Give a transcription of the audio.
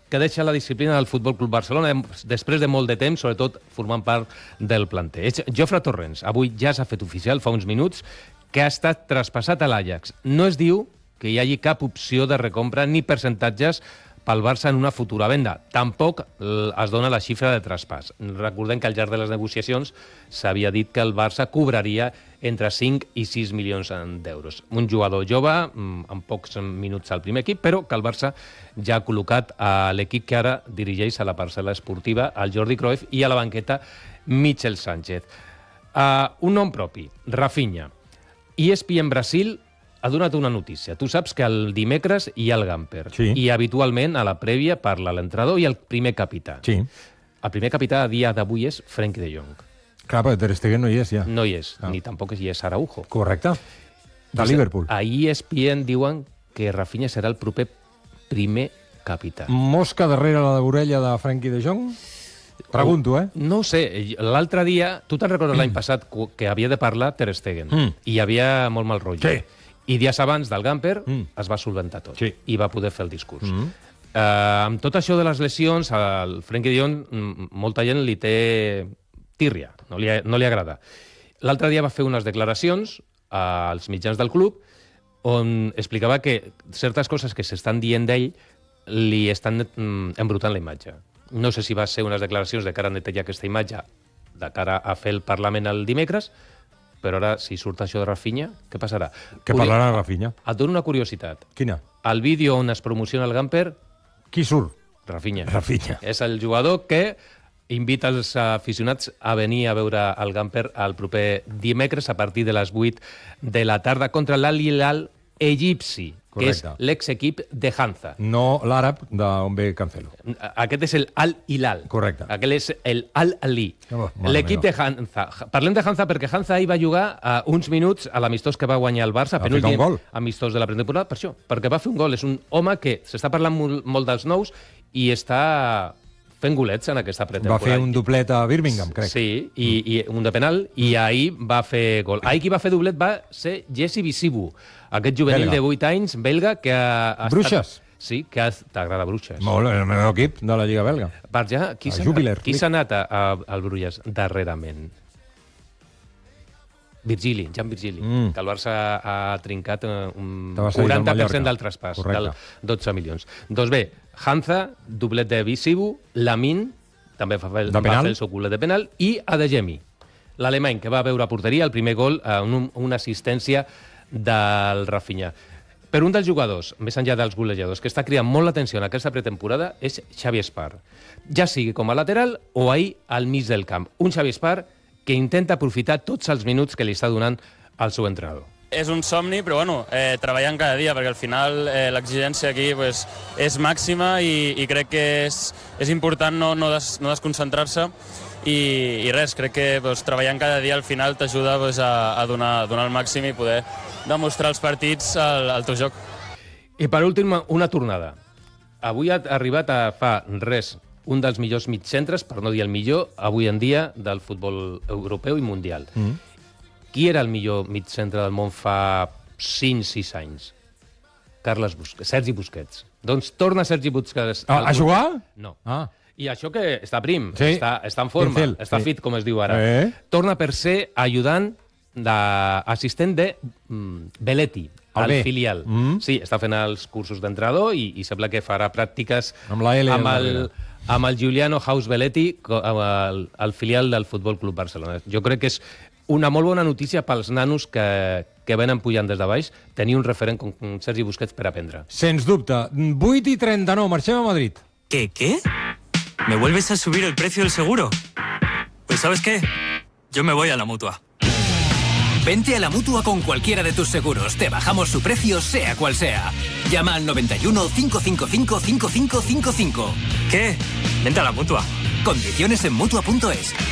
que deixa la disciplina del Futbol Club Barcelona després de molt de temps, sobretot formant part del planter. Jofre Torrents, avui ja s'ha fet oficial, fa uns minuts, que ha estat traspassat a l'Ajax. No es diu que hi hagi cap opció de recompra ni percentatges pel Barça en una futura venda. Tampoc es dona la xifra de traspàs. Recordem que al llarg de les negociacions s'havia dit que el Barça cobraria entre 5 i 6 milions d'euros. Un jugador jove, amb pocs minuts al primer equip, però que el Barça ja ha col·locat a l'equip que ara dirigeix a la parcel·la esportiva, al Jordi Cruyff, i a la banqueta Michel Sánchez. Un nom propi, Rafinha. ESPN Brasil ha donat una notícia. Tu saps que el dimecres hi ha el Gamper. Sí. I habitualment a la prèvia parla l'entrenador i el primer capità. Sí. El primer capità a dia d'avui és Frenkie de Jong. Clar, però Ter Stegen no hi és, ja. No hi és, ni tampoc hi és Araujo. Correcte. De Liverpool. A ESPN diuen que Rafinha serà el proper primer capità. Mosca darrere la orella de Frenkie de Jong? Pregunto, No ho sé. L'altre dia, tu te'n recordes l'any passat que havia de parlar Ter Stegen i hi havia molt mal rotllo. Sí. I dies abans del Gamper es va solventar tot i va poder fer el discurs. Amb tot això de les lesions, al Frenkie de Jong molta gent li té tírria, no li agrada. L'altre dia va fer unes declaracions als mitjans del club on explicava que certes coses que s'estan dient d'ell li estan embrutant la imatge. No sé si va ser unes declaracions de cara a netejar aquesta imatge de cara a fer el Parlament el dimecres, però ara, si surt això de Rafinha, què passarà? Que parlarà Rafinha. Et dono una curiositat. Quina? Al vídeo on es promociona el Gamper, Qui surt? Rafinha. Rafinha. És el jugador que invita els aficionats a venir a veure el Gamper el proper dimecres a partir de les 8 de la tarda contra l'Al-Hilal egipci, que és l'exequip de Hanza. No l'àrab d'on ve Cancelo. Aquest és el Al-Hilal. Correcte. Aquell és el Al-Ali. L'equip de Hanza. Parlem de Hanza perquè Hanza ahir va jugar uns minuts a l'amistós que va guanyar el Barça, penúltim amistós de la pretemporada, per això, perquè va fer un gol. És un home que s'està parlant molt dels nous i està fent golets en aquesta pretemporada. Va fer un doblet a Birmingham, crec. Sí, i un de penal, i ahir va fer gol. Ahir qui va fer doblet va ser Jesse Visibu, aquest juvenil de 8 anys, belga, que ha Bruixes. Sí, que t'agrada Bruixes. Molt, el meu equip de la Lliga belga. Per ja, qui s'ha anat al Bruixes darrerament? Virgili, Jan Virgili, que el Barça ha trincat un 40% del traspàs, del 12 milions. Doncs bé, Hanza, doblet de Visibu, Lamin, també va fer el seu golet de penal, i Adeyemi, l'alemany, que va veure a porteria el primer gol amb una assistència del Rafinha. Per un dels jugadors, més enllà dels golejadors, que està cridant molt l'atenció en aquesta pretemporada és Xavi Espar. Ja sigui com a lateral o ahir al mig del camp. Un Xavi Espar que intenta aprofitar tots els minuts que li està donant al seu entrenador. És un somni, però bueno, treballant cada dia, perquè al final l'exigència aquí és màxima i crec que és important no desconcentrar-se i res, crec que treballant cada dia al final t'ajuda a donar el màxim i poder demostrar els partits al teu joc. I per últim, una tornada. Avui ha arribat fa res un dels millors mitcentres, per no dir el millor, avui en dia del futbol europeu i mundial. Qui era el millor mitcentre del món fa 5-6 anys? Sergi Busquets. Doncs torna Sergi Busquets. A jugar? No. I això que està prim, està en forma, està fit, com es diu ara. Torna per ser ajudant d'assistent de Belletti, al filial. Sí, està fent els cursos d'entrenador i sembla que farà pràctiques amb el Giuliano House Belletti, al filial del Futbol Club Barcelona. Jo crec que és una molt bona notícia pels nanos que venen pujant des de baix, tenir un referent com Sergi Busquets per aprendre. Sens dubte. 8:39, marxem a Madrid. ¿Qué? ¿Me vuelves a subir el precio del seguro? Pues ¿sabes qué? Yo me voy a la Mutua. Vente a la Mutua con cualquiera de tus seguros. Te bajamos su precio, sea cual sea. Llama al 91 555 5555. ¿Qué? Vente a la Mutua. Condiciones en Mutua.es.